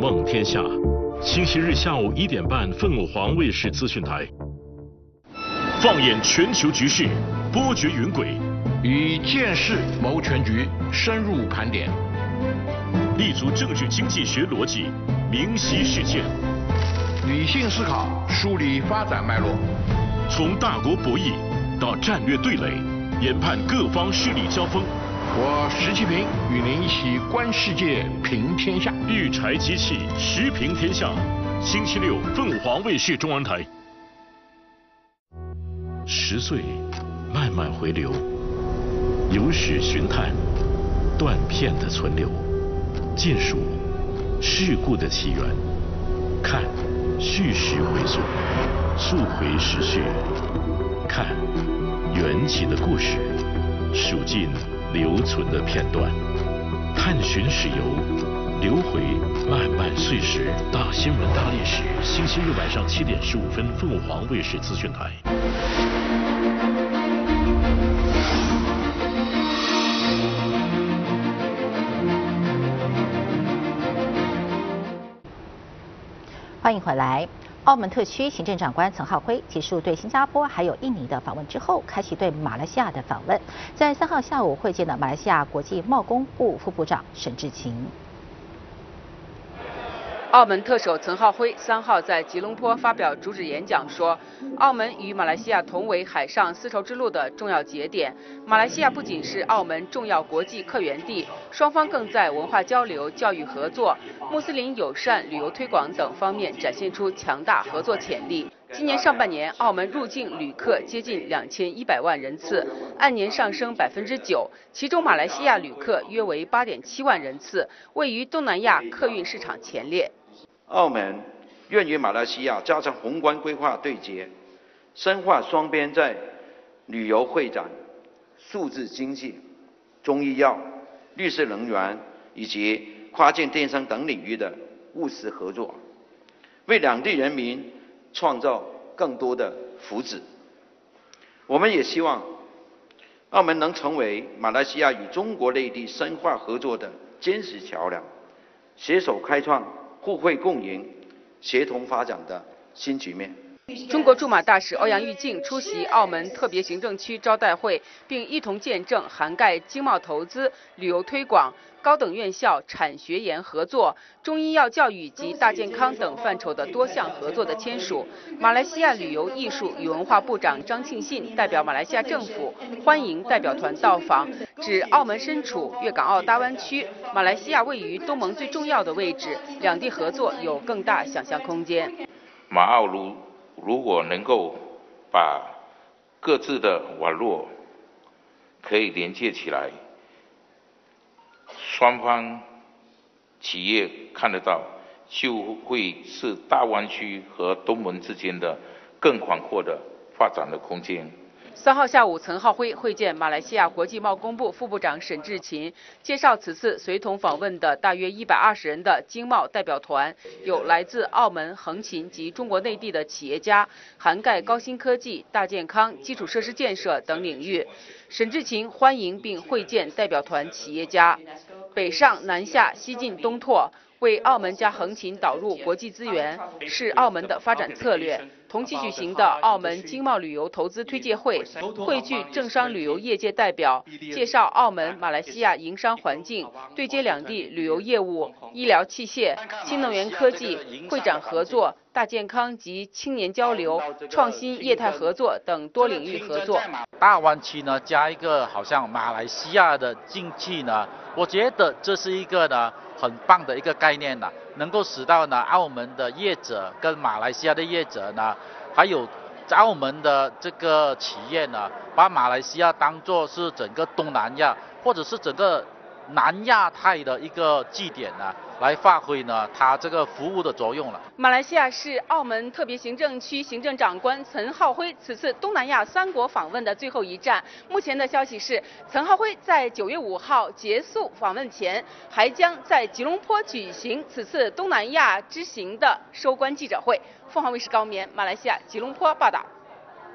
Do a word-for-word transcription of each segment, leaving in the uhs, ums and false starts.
望天下，星期日下午一点半，凤凰卫视资讯台。放眼全球局势，波谲云诡， 以见识谋全局，深入盘点， 立足政治经济学逻辑，明晰事件， 理性思考，梳理发展脉络， 从大国博弈到战略对垒，研判各方势力交锋。 我石其平与您一起观世界，评天下。 育才机器，时评天下。星期六，凤凰卫视中文台。十岁，慢慢回流，有史寻探，断片的存留，见数事故的起源，看叙事回溯，溯回时序，看缘起的故事，数尽留存的片段，探寻史游，留回漫漫岁时。大新闻大历史，星期日晚上七点十五分，凤凰卫视资讯台。 欢迎回来。澳门特区行政长官岑浩辉结束对新加坡还有印尼的访问之后，开启对马来西亚的访问。在三号下午会见了马来西亚国际贸工部副部长沈志勤。 澳门特首岑浩辉三号在吉隆坡发表主旨演讲说，澳门与马来西亚同为海上丝绸之路的重要节点。马来西亚不仅是澳门重要国际客源地，双方更在文化交流、教育合作、穆斯林友善、旅游推广等方面展现出强大合作潜力。今年上半年，澳门入境旅客接近两千一百万人次，按年上升百分之九，其中马来西亚旅客约为八点七万人次，位于东南亚客运市场前列。 澳门愿与马来西亚加强宏观规划对接，深化双边在旅游会展、数字经济、中医药、绿色能源以及跨境电商等领域的务实合作，为两地人民创造更多的福祉。我们也希望澳门能成为马来西亚与中国内地深化合作的坚实桥梁，携手开创互惠共赢、协同发展的新局面。 中国驻马大使欧阳玉靖出席澳门特别行政区招待会，并一同见证涵盖经贸投资、旅游推广、高等院校产学研合作、中医药教育及大健康等范畴的多项合作的签署。马来西亚旅游艺术与文化部长张庆信代表马来西亚政府欢迎代表团到访，指澳门身处粤港澳大湾区，马来西亚位于东盟最重要的位置，两地合作有更大想象空间。 马澳如如果能够把各自的网络可以连接起来，双方企业看得到，就会是大湾区和东盟之间的更广阔的发展的空间。 三号下午，岑浩辉会见马来西亚国际贸工部副部长沈志勤，介绍此次随同访问的大约一百二十人的经贸代表团，有来自澳门、横琴及中国内地的企业家，涵盖高新科技、大健康、基础设施建设等领域。沈志勤欢迎并会见代表团企业家，北上南下、西进东拓，为澳门加横琴导入国际资源是澳门的发展策略。同期举行的澳门经贸旅游投资推介会，汇聚政商旅游业界代表，介绍澳门、马来西亚营商环境，对接两地旅游业务、医疗器械、新能源科技、会展合作、大健康及青年交流、创新业态合作等多领域合作。 大湾区呢，加一个好像马来西亚的经济呢，我觉得这是一个呢很棒的一个概念呢，能够使到呢澳门的业者跟马来西亚的业者呢，还有澳门的这个企业呢，把马来西亚当作是整个东南亚或者是整个南亚太的一个据点呢，来发挥呢它这个服务的作用了。 马来西亚是澳门特别行政区行政长官岑浩辉此次东南亚三国访问的最后一站。目前的消息是，岑浩辉在九月五号结束访问前，还将在吉隆坡举行此次东南亚之行的收官记者会。凤凰卫视高棉马来西亚吉隆坡报道。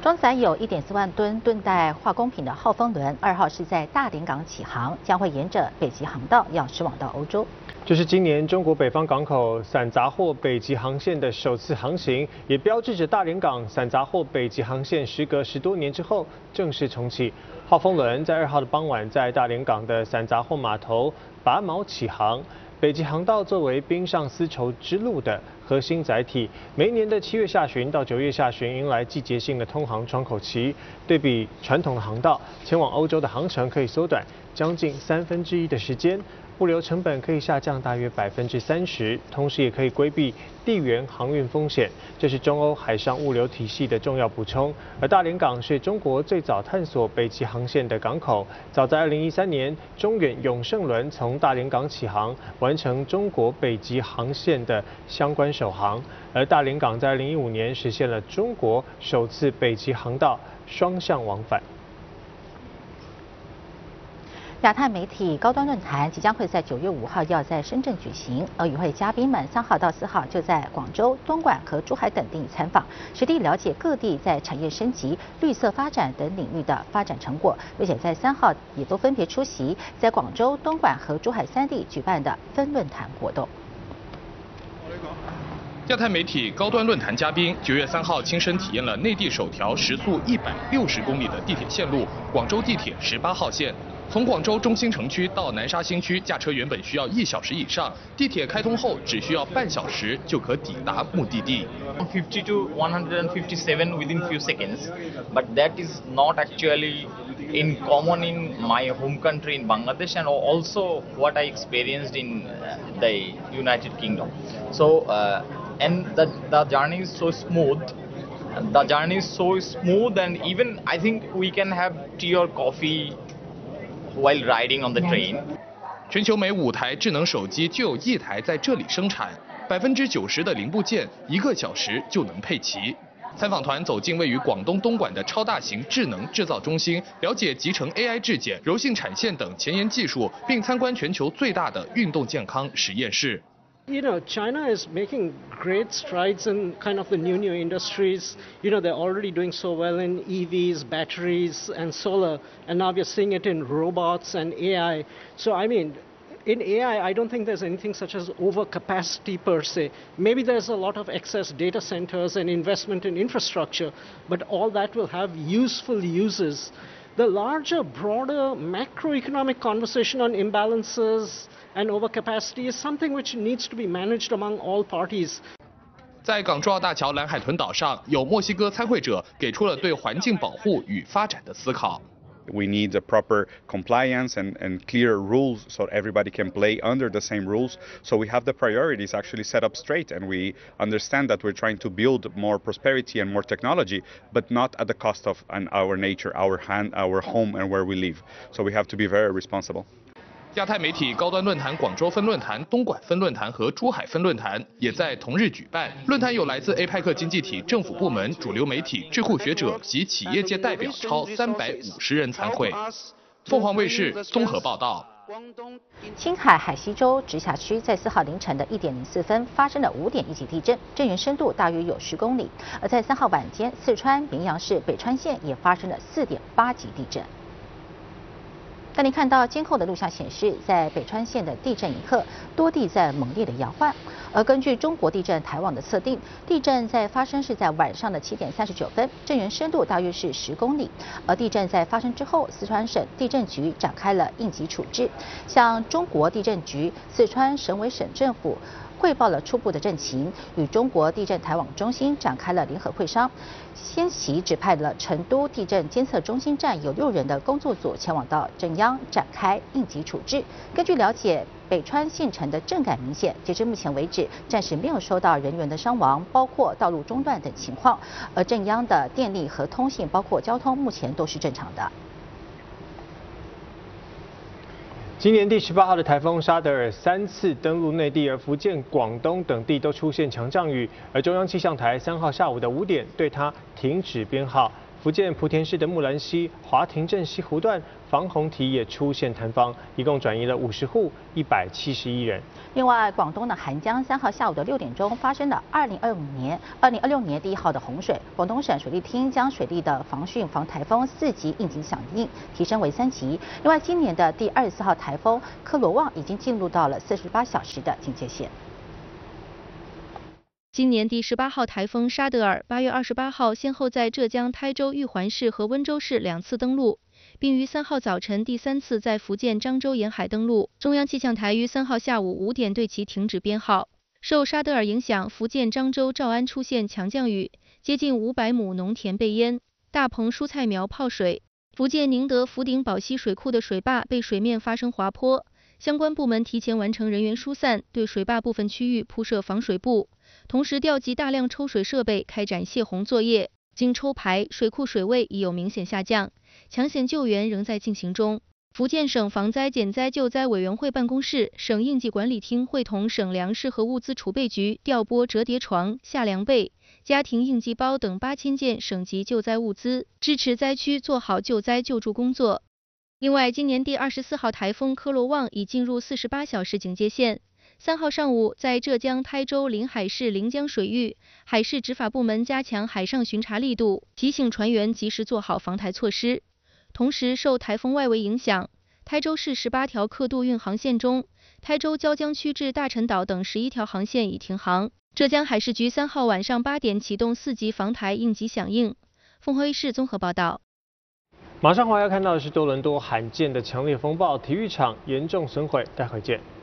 装载有一点四万吨吨代化工品的浩风轮，二号是在大连港起航，将会沿着北极航道要驶往到欧洲。 这是今年中国北方港口散杂货北极航线的首次航行，也标志着大连港散杂货北极航线时隔十多年之后正式重启。浩风轮在二号的傍晚在大连港的散杂货码头拔锚起航。北极航道作为冰上丝绸之路的核心载体，每一年的七月下旬到九月下旬迎来季节性的通航窗口期。对比传统的航道，前往欧洲的航程可以缩短将近三分之一的时间。物流成本可以下降大约百分之三十，同时也可以规避地缘航运风险，这是中欧海上物流体系的重要补充。而大连港是中国最早探索北极航线的港口，早在二零一三年，中远永胜轮从大连港起航，完成中国北极航线的相关首航。而大连港在二零一五年实现了中国首次北极航道双向往返。亚太媒体高端论坛即将会在九月五号要在深圳举行，而与会嘉宾们三号到四号就在广州、东莞和珠海等地参访，实地了解各地在产业升级、绿色发展等领域的发展成果，并且在三号也都分别出席在广州、东莞和珠海三地举办的分论坛活动。 亚太媒体高端论坛嘉宾九月三号亲身体验了内地首条时速一百六十公里的地铁线路——广州地铁十八号线。从广州中心城区到南沙新区，驾车原本需要一小时以上，地铁开通后只需要半小时就可抵达目的地。 fifty to one hundred fifty-seven within few seconds, but that is not actually in common in my home country in Bangladesh and also what I experienced in the United Kingdom. So, uh, and the the journey is so smooth. The journey is so smooth, and even I think we can have tea or coffee while riding on the train. 全球每五台智能手机就有一台在这里生产，百分之九十的零部件一个小时就能配齐。参访团走进位于广东东莞的超大型智能制造中心，了解集成 A I 质检、柔性产线等前沿技术，并参观全球最大的运动健康实验室。 You know, China is making great strides in kind of the new, new industries. You know, they're already doing so well in E Vs, batteries, and solar, and now we're seeing it in robots and A I. So, I mean, in A I, I don't think there's anything such as overcapacity per se. Maybe there's a lot of excess data centers and investment in infrastructure, but all that will have useful uses. The larger, broader macroeconomic conversation on imbalances and overcapacity is something which needs to be managed among all parties. 在港珠澳大桥蓝海豚岛上，有墨西哥参会者给出了对环境保护与发展的思考。 We need a proper compliance and, and clear rules so everybody can play under the same rules. So we have the priorities actually set up straight, and we understand that we're trying to build more prosperity and more technology, but not at the cost of an, our nature, our hand, our home, and where we live. So we have to be very responsible. 亚太媒体高端论坛广州分论坛、东莞分论坛和珠海分论坛也在同日举办。论坛有来自 A P E C 经济体、政府部门、主流媒体、智库学者及企业界代表超三百五十人参会。凤凰卫视综合报道。 青海海西州直辖区在四号凌晨的一点零四分发生了五点一级地震，震源深度大约有十公里。而在三号晚间，四川绵阳市北川县也发生了四点八级地震。当您看到监控的录像显示，在北川县的地震一刻，多地在猛烈的摇晃。而根据中国地震台网的测定，地震在发生是在晚上的七点三十九分，震源深度大约是十公里。而地震在发生之后，四川省地震局展开了应急处置，向中国地震局、四川省委省政府汇报了初步的震情，与中国地震台网中心展开了联合会商。先期指派了成都地震监测中心站有六人的工作组前往到震央展开应急处置。根据了解，北川县城的震感明显，截至目前为止，暂时没有收到人员的伤亡，包括道路中断等情况。而震央的电力和通信，包括交通，目前都是正常的。 今年第十八号的台风沙德尔三次登陆内地，而福建、广东等地都出现强降雨，而中央气象台三号下午的五点对它停止编号。福建莆田市的木兰溪、华亭镇西湖段发防洪堤也出现坍方，一共转移了五十户，一百七十一人。 另外，广东的涵江三号下午的六点钟发生了二零二五年、二零二六年第一号的洪水，广东省水利厅将水利的防汛防台风四级应急响应提升为三级。另外，今年的第二十四号台风科罗旺已经进入到了四十八小时的警戒线。 今年第十八号台风沙德尔八月二十八号先后在浙江台州玉环市和温州市两次登陆，并于三号早晨第三次在福建漳州沿海登陆。中央气象台于三号下午五点对其停止编号。受沙德尔影响，福建漳州诏安出现强降雨，接近五百亩农田被淹，大棚蔬菜苗泡水。福建宁德福鼎宝溪水库的水坝被水面发生滑坡，相关部门提前完成人员疏散，对水坝部分区域铺设防水布。同时调集大量抽水设备开展泄洪作业，经抽排，水库水位已有明显下降，抢险救援仍在进行中。福建省防灾减灾救灾委员会办公室、省应急管理厅会同省粮食和物资储备局调拨折叠床、夏凉被、家庭应急包等八千件省级救灾物资，支持灾区做好救灾救助工作。另外，今年第二十四号台风科罗旺已进入四十八小时警戒线。三号上午，在浙江台州临海市临江水域，海事执法部门加强海上巡查力度，提醒船员及时做好防台措施。同时，受台风外围影响，台州市十八条客渡运航线中，台州椒江区至大陈岛等十一条航线已停航。浙江海事局三号晚上八点启动四级防台应急响应。凤凰卫视综合报道。 马上我要看到的是多伦多罕见的强烈风暴，体育场严重损毁，待会见。